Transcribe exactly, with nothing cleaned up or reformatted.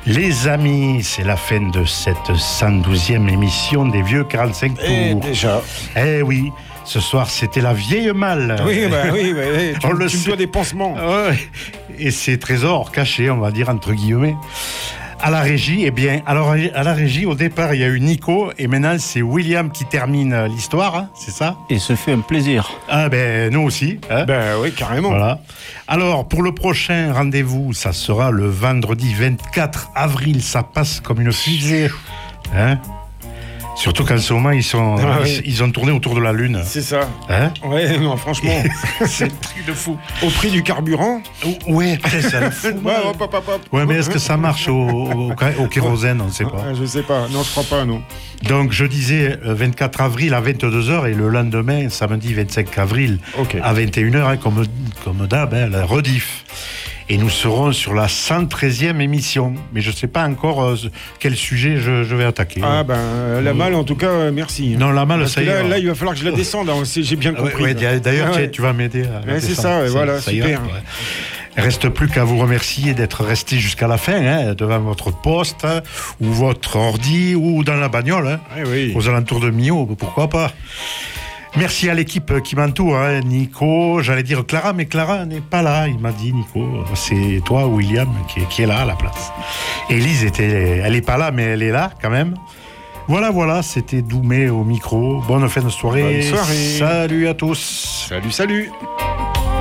Les amis, c'est la fin de cette cent douzième émission des Vieux quarante-cinq tours. Et déjà. Eh oui, ce soir c'était la vieille malle. Oui, bah, oui, bah, oui. Tu, On le tu me dois des pansements. Ouais. Et ces trésors cachés, on va dire entre guillemets. À la régie, eh bien, alors à la régie, au départ, il y a eu Nico, et maintenant c'est William qui termine l'histoire, hein, c'est ça ? Et ce fait un plaisir. Ah ben, nous aussi. Hein. Ben oui, carrément. Voilà. Alors, pour le prochain rendez-vous, ça sera le vendredi vingt-quatre avril, ça passe comme une fusée. Hein ? Surtout qu'en ce moment, ils, sont, Ah, ils, oui. ils ont tourné autour de la Lune. C'est ça. Hein ? Ouais, non, franchement, C'est un truc de fou. au prix du carburant. Ouais, ça la fout. Ouais, hop, hop, hop, hop. Ouais, mais est-ce que ça marche au, au, au kérosène ? On ne sait pas. Ah, je sais pas. Non, je crois pas, non. Donc, je disais euh, vingt-quatre avril à vingt-deux heures et le lendemain, samedi vingt-cinq avril Ok. à vingt et une heures, hein, comme, comme d'hab, hein, la rediff. Et nous serons sur la cent treizième émission. Mais je ne sais pas encore euh, quel sujet je, je vais attaquer. Ah ben, euh, la malle, en tout cas, euh, merci. Non, la malle, Parce ça que y est. là, là, il va falloir que je la descende. hein, c'est- J'ai bien Ouais, compris. ouais, là. d'ailleurs, Ah, tiens, ouais. tu vas m'aider. à la Ouais, c'est descendre. ça, ouais, voilà, ça ira, super. ouais. Reste plus qu'à vous remercier d'être resté jusqu'à la fin, hein, devant votre poste, hein, ou votre ordi, ou dans la bagnole, hein, Ouais, oui. aux alentours de Millau, pourquoi pas. Merci à l'équipe qui m'entoure, hein, Nico, j'allais dire Clara, mais Clara n'est pas là, il m'a dit, Nico, c'est toi, William, qui est, qui est là à la place. Élise, était, elle n'est pas là, mais elle est là quand même. Voilà, voilà, c'était Doumé au micro. Bonne fin de soirée. Bonne soirée. Salut à tous. Salut, salut.